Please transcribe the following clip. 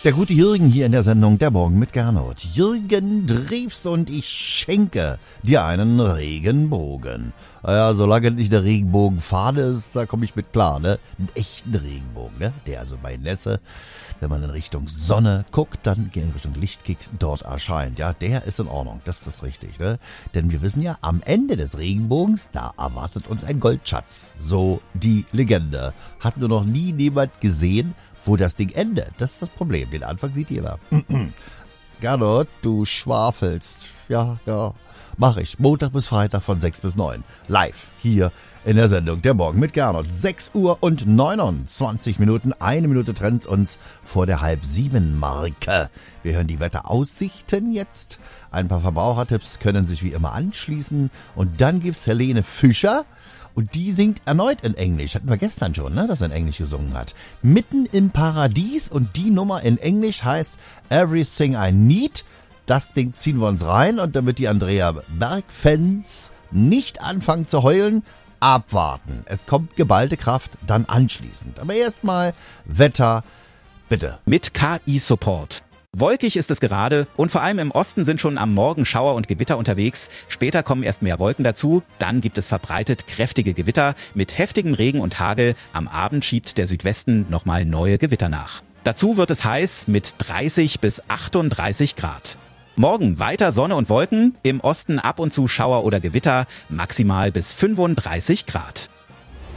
Der gute Jürgen hier in der Sendung Der Morgen mit Gernot. Jürgen Drews und ich schenke dir einen Regenbogen. Ja, solange nicht der Regenbogen Fahne ist, da komme ich mit klar, ne? Einen echten Regenbogen, ne? Der also bei Nässe, wenn man in Richtung Sonne guckt, dann in Richtung Licht kickt, dort erscheint. Ja, der ist in Ordnung, das ist richtig, ne? Denn wir wissen ja, am Ende des Regenbogens, da erwartet uns ein Goldschatz. So die Legende. Hat nur noch nie jemand gesehen, wo das Ding endet. Das ist das Problem. Den Anfang sieht jeder. Gernot, du schwafelst. Ja, mach ich. Montag bis Freitag von 6 bis 9. Live hier in der Sendung Der Morgen mit Gernot. 6 Uhr und 29 Minuten. 1 Minute trennt uns vor der 6:30-Marke. Wir hören die Wetteraussichten jetzt. Ein paar Verbrauchertipps können sich wie immer anschließen. Und dann gibt's Helene Fischer. Und die singt erneut in Englisch. Hatten wir gestern schon, ne, dass er in Englisch gesungen hat. Mitten im Paradies. Und die Nummer in Englisch heißt Everything I Need. Das Ding ziehen wir uns rein. Und damit die Andrea Berg-Fans nicht anfangen zu heulen, abwarten. Es kommt geballte Kraft, dann anschließend. Aber erstmal Wetter, bitte. Mit KI-Support. Wolkig ist es gerade und vor allem im Osten sind schon am Morgen Schauer und Gewitter unterwegs. Später kommen erst mehr Wolken dazu. Dann gibt es verbreitet kräftige Gewitter mit heftigem Regen und Hagel. Am Abend schiebt der Südwesten nochmal neue Gewitter nach. Dazu wird es heiß mit 30 bis 38 Grad. Morgen weiter Sonne und Wolken, im Osten ab und zu Schauer oder Gewitter, maximal bis 35 Grad.